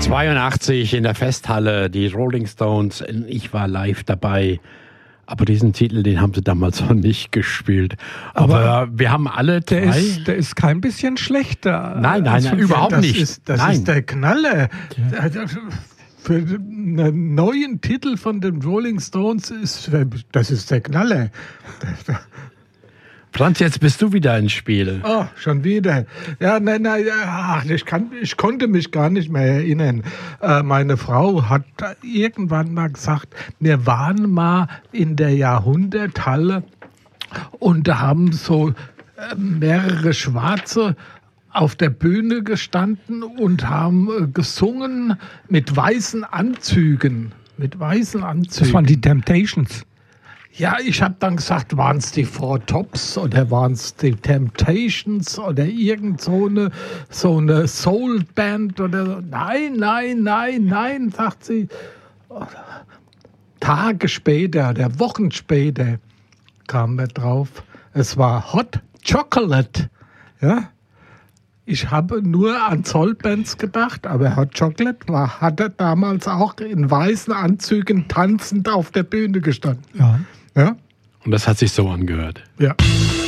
82 in der Festhalle, die Rolling Stones. Ich war live dabei. Aber diesen Titel, den haben sie damals noch nicht gespielt. Aber wir haben alle drei... Der ist kein bisschen schlechter. Nein, überhaupt nicht. Das ist der Knaller. Ja. Für einen neuen Titel von den Rolling Stones das ist der Knaller. Franz, jetzt bist du wieder ins Spiel. Oh, schon wieder. Ja, ich konnte mich gar nicht mehr erinnern. Meine Frau hat irgendwann mal gesagt, wir waren mal in der Jahrhunderthalle und da haben so mehrere Schwarze auf der Bühne gestanden und haben gesungen mit weißen Anzügen. Das waren die Temptations. Ja, ich habe dann gesagt, waren es die Four Tops oder waren es die Temptations oder irgend so eine Soul-Band oder Nein, sagt sie. Tage später oder Wochen später kam er drauf, es war Hot Chocolate. Ja? Ich habe nur an Soul-Bands gedacht, aber Hot Chocolate hat er damals auch in weißen Anzügen tanzend auf der Bühne gestanden. Ja. Ja? Und das hat sich so angehört. Ja.